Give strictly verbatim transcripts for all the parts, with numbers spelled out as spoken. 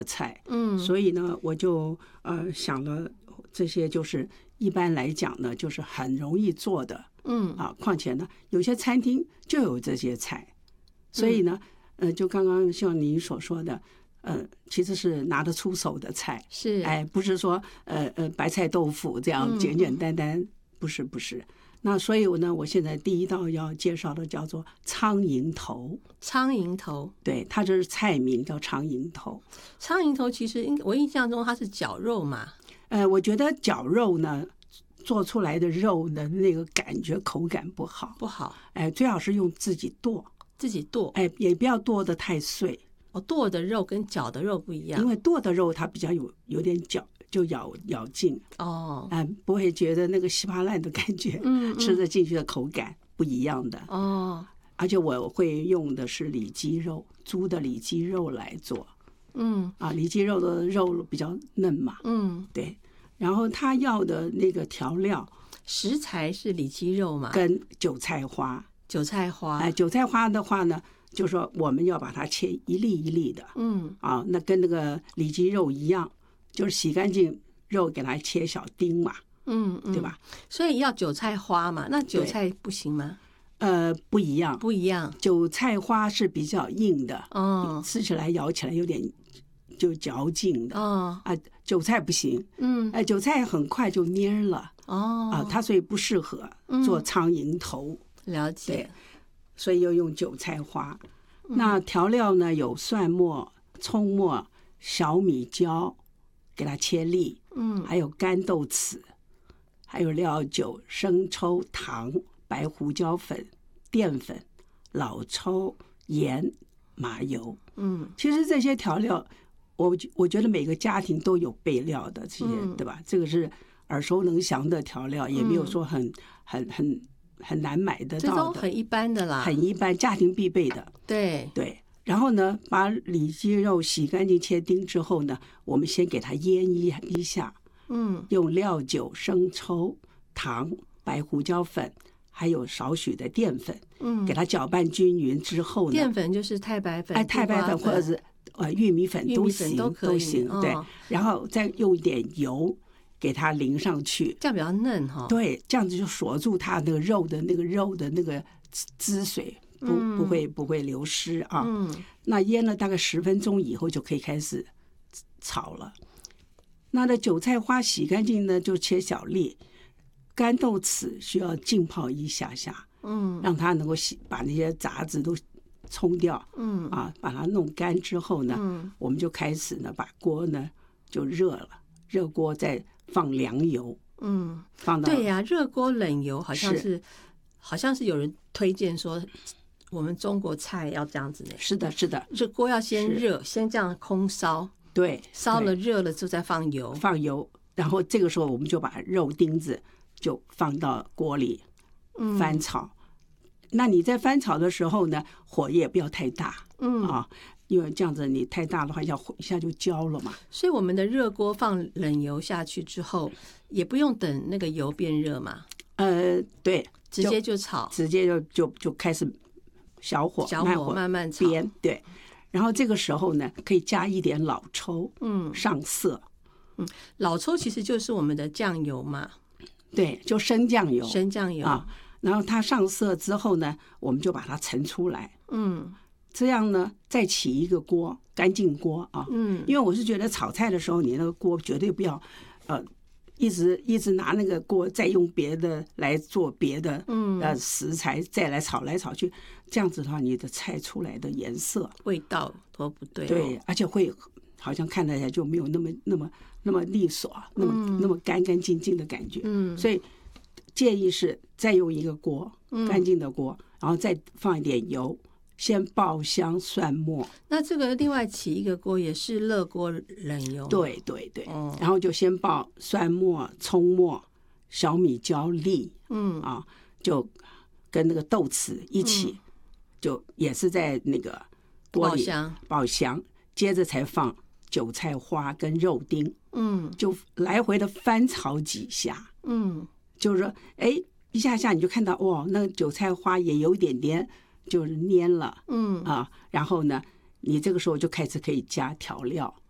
菜， 嗯， 所以呢，我就呃想了这些，就是一般来讲呢，就是很容易做的， 嗯啊，况且呢，有些餐厅就有这些菜，所以呢， 嗯、 呃，就刚刚像你所说的，呃，其实是拿得出手的菜， 是， 哎，不是说呃呃白菜豆腐这样简简单单，嗯、不是不是。那所以呢，我现在第一道要介绍的叫做苍蝇头。 苍蝇头， 对，它这是菜名叫苍蝇头。 苍蝇头其实我印象中它是绞肉嘛。 呃，我觉得绞肉呢，做出来的肉的那个感觉口感不好， 不好。 哎，最好是用自己剁， 自己剁， 哎，也不要剁得太碎。 哦，剁的肉跟绞的肉不一样， 因为剁的肉它比较有有点嚼，就咬咬劲哦， 哎，不会觉得那个稀巴烂的感觉， 嗯，嗯吃得进去的口感不一样的哦。 而且我会用的是里脊肉，猪的里脊肉来做， 嗯啊，里脊肉的肉比较嫩嘛， 嗯， 对。然后他要的那个调料食材是里脊肉嘛， 跟韭菜花， 韭菜花， 哎，韭菜花的话呢，就说我们要把它切一粒一粒的， 嗯啊，那跟那个里脊肉一样，就是洗干净肉给它切小丁嘛， 嗯嗯， 对吧？ 所以要韭菜花嘛，那韭菜不行吗？ 呃，不一样， 不一样， 韭菜花是比较硬的， 哦， 吃起来咬起来有点就嚼劲的， 哦， 啊，韭菜不行， 嗯， 哎，韭菜很快就蔫了， 哦， 啊，它所以不适合做苍蝇头， 嗯、了解， 对，所以要用韭菜花。嗯、那调料呢，有蒜末、葱末、小米椒，给它切粒， 嗯， 还有干豆豉，还有料酒、生抽、糖、白胡椒粉、淀粉、老抽、盐、麻油。 嗯， 其实这些调料，我我觉得每个家庭都有备料的，这些、嗯、对吧？这个是耳熟能详的调料，也没有说很、嗯、很很很难买得到的， 这都很一般的啦， 很一般，家庭必备的。 对对。然后呢，把里脊肉洗干净切丁之后呢，我们先给它腌一一下。 嗯， 用料酒、生抽、糖、白胡椒粉，还有少许的淀粉， 嗯， 给它搅拌均匀之后呢， 淀粉就是太白粉， 哎，太白粉或者是呃玉米粉都行， 都可以都行， 哦、 对。然后再用一点油给它淋上去， 这样比较嫩哈、哦。 对，这样子就锁住它那个肉的那个肉的那个汁水，不、嗯、不会不会流失啊。 嗯， 那腌了大概十分钟以后就可以开始炒了。那的韭菜花洗干净呢，就切小粒。干豆豉需要浸泡一下下， 嗯， 让它能够洗把那些杂质都冲掉， 嗯啊，把它弄干之后呢， 嗯， 我们就开始呢把锅呢就热了，热锅再放凉油， 嗯， 放到对呀、啊，热锅冷油好像是, 是好像是有人推荐说我们中国菜要这样子的， 是的，是的， 这锅要先热，先这样空烧。 对， 烧了热了之后再放油， 放油，然后这个时候我们就把肉丁子就放到锅里翻炒。嗯、那你在翻炒的时候呢，火也不要太大， 嗯啊，因为这样子你太大的话，一下一下就焦了嘛。 所以我们的热锅放冷油下去之后，也不用等那个油变热嘛。 呃，对， 直接就炒， 直接就就就开始小火小火慢慢炒， 煸，对。然后这个时候呢，可以加一点老抽， 嗯， 上色。 嗯，老抽其实就是我们的酱油嘛， 对，就生酱油， 生酱油啊。然后它上色之后呢，我们就把它盛出来， 嗯， 这样呢，再起一个锅，干净锅啊， 嗯， 因为我是觉得炒菜的时候，你那个锅绝对不要，呃。一直一直拿那个锅再用别的来做别的呃食材，再来炒来炒去，这样子的话，你的菜出来的颜色味道都不对、哦， 对，而且会好像看起来就没有那么那么那么利索，那么、嗯、那么干干净净的感觉。 嗯， 所以建议是再用一个锅，干净的锅，然后再放一点油。先爆香蒜末， 那这个另外起一个锅也是热锅冷油， 对对对、 哦， 然后就先爆蒜末、葱末、小米椒粒， 嗯啊，就跟那个豆豉一起，嗯、就也是在那个锅里爆香， 爆香，接着才放韭菜花跟肉丁， 嗯， 就来回的翻炒几下， 嗯， 就是说，哎，一下下你就看到哇，那个韭菜花也有一点点。就是蔫了， 嗯啊，然后呢，你这个时候就开始可以加调料，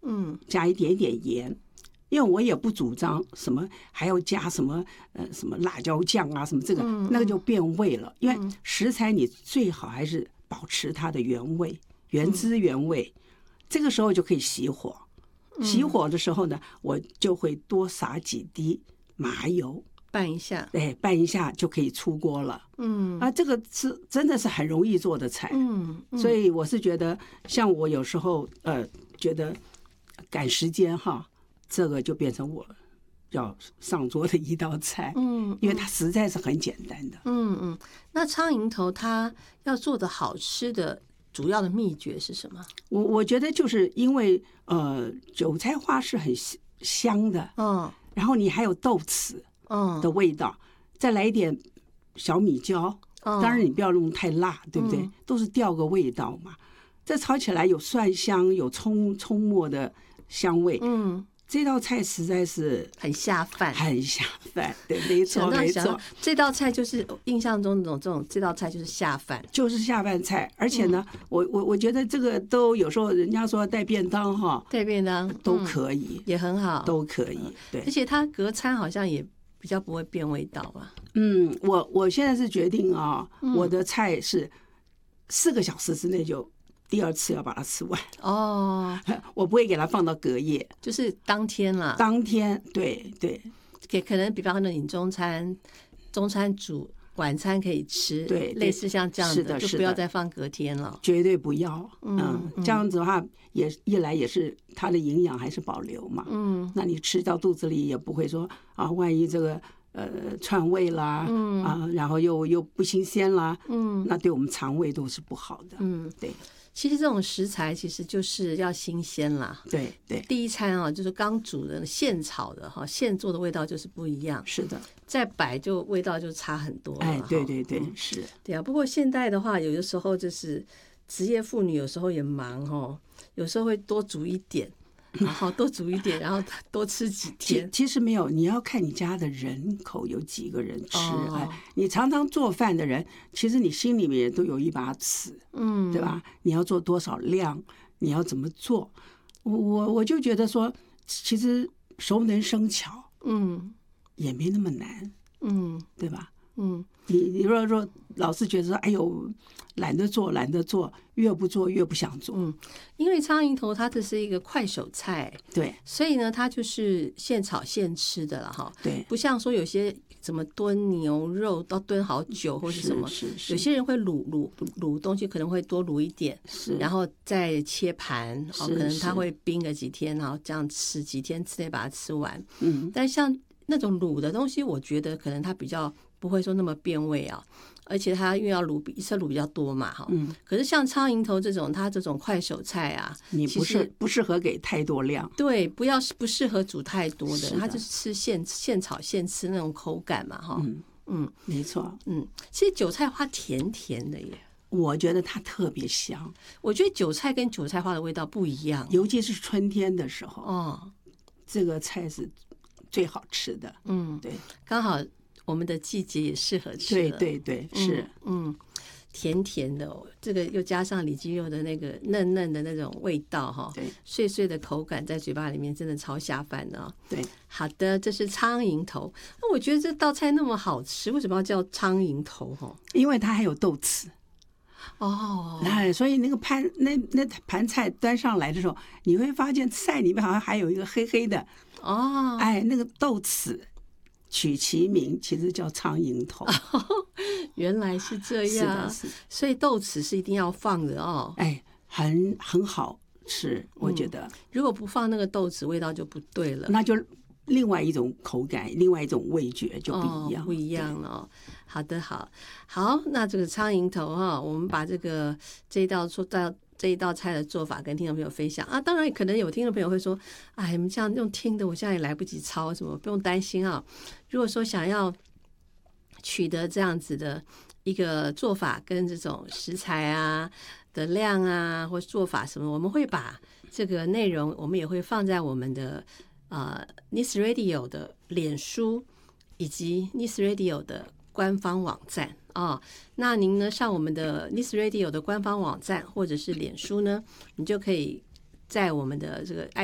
嗯， 加一点点盐。因为我也不主张什么还要加什么呃什么辣椒酱啊什么这个、 嗯、 那个就变味了。因为食材你最好还是保持它的原味、原汁原味。嗯、这个时候就可以熄火。熄火的时候呢，我就会多撒几滴麻油拌一下， 哎，拌一下就可以出锅了。嗯啊，这个是真的是很容易做的菜。嗯，嗯所以我是觉得，像我有时候呃觉得赶时间哈。这个就变成我要上桌的一道菜，嗯，因为它实在是很简单的， 嗯嗯。那苍蝇头它要做的好吃的主要的秘诀是什么？ 我我觉得就是因为呃，韭菜花是很香的，嗯，然后你还有豆豉，嗯的味道，嗯、再来一点小米椒，嗯、当然你不要弄太辣，对不对？嗯、都是调个味道嘛。这炒起来有蒜香，有葱葱末的香味，嗯。这道菜实在是很下饭， 很下饭，对，没错没错。 这道菜就是印象中这种这种这道菜就是下饭， 就是下饭菜。而且呢，嗯、我我我觉得这个都有时候人家说带便当哈， 带便当都可以， 嗯、也很好， 都可以。对， 而且它隔餐好像也比较不会变味道啊。 嗯，我我现在是决定啊，嗯、我的菜是四个小时之内就。第二次要把它吃完哦，我不会给它放到隔夜， 就是当天了。 当天，对对， 给可能比方说你中餐，中餐煮晚餐可以吃， 对， 类似像这样的，是的， 就不要再放隔天了， 绝对不要。嗯，这样子的话，也一来也是它的营养还是保留嘛。嗯，那你吃到肚子里也不会说啊，万一这个呃串味啦，嗯啊，然后又又不新鲜啦，嗯，那对我们肠胃都是不好的。嗯，对。 其实这种食材其实就是要新鲜啦， 对对。 第一餐啊，就是刚煮的、现炒的哈，现做的味道就是不一样。 是的， 再摆就味道就差很多了。 哎，对对对，是。 对啊，不过现在的话，有的时候就是职业妇女有时候也忙哦，有时候会多煮一点，然后多煮一点，然后多吃几天。 其实没有，你要看你家的人口有几个人吃。哦、哎，你常常做饭的人，其实你心里面都有一把尺，嗯，对吧？你要做多少量，你要怎么做？我我我就觉得说，其实熟能生巧，嗯，也没那么难，嗯，对吧？嗯，你你如果说老是觉得说，哎呦，懒得做，懒得做，越不做越不想做。 嗯，因为苍蝇头它这是一个快手菜， 对， 所以呢，它就是现炒现吃的了哈。 对， 不像说有些怎么炖牛肉都炖好久或是什么， 是是是， 有些人会卤卤卤东西，可能会多卤一点， 是， 然后再切盘，哦，可能他会冰个几天，然后这样吃几天之内把它吃完。嗯，但像那种卤的东西，我觉得可能它比较不会说那么变味啊，而且它因为要卤一次卤比较多嘛，哈。嗯。可是像苍蝇头这种，它这种快手菜啊， 你不是不适合给太多量。 对，不要不适合煮太多的，它就是吃现现炒现吃那种口感嘛，哈。 嗯嗯，没错。 嗯，其实韭菜花甜甜的耶， 我觉得它特别香。 我觉得韭菜跟韭菜花的味道不一样， 尤其是春天的时候， 哦， 这个菜是最好吃的。嗯，对， 刚好。我们的季节也适合吃， 对对对，是， 嗯，嗯甜甜的、哦，这个又加上里脊肉的那个嫩嫩的那种味道哈， 对， 碎碎的口感在嘴巴里面真的超下饭的、哦。 对， 好的，这是苍蝇头。那我觉得这道菜那么好吃，为什么要叫苍蝇头？哈， 因为它还有豆豉。 哦， 哎，所以那个盘那那盘菜端上来的时候，你会发现菜里面好像还有一个黑黑的哦， 哎，那个豆豉。取其名，其实叫苍蝇头。 原来是这样，是的，是，所以豆豉是一定要放的哦。 哎，很很好吃，我觉得、嗯。 如果不放那个豆豉，味道就不对了。 那就另外一种口感，另外一种味觉就不一样， 哦、不一样了、哦。好的，好，好，那这个苍蝇头哈、哦，我们把这个这一道说到。这一道菜的做法跟听众朋友分享啊，当然可能有听众朋友会说，哎，你们这样用听的，我现在也来不及抄什么，不用担心啊。如果说想要取得这样子的一个做法跟这种食材啊的量啊，或做法什么，我们会把这个内容，我们也会放在我们的呃 Nice Radio 的脸书以及 Nice Radio 的官方网站。哦，那您呢上我们的 Nice Radio 的官方网站或者是脸书呢，你就可以在我们的这个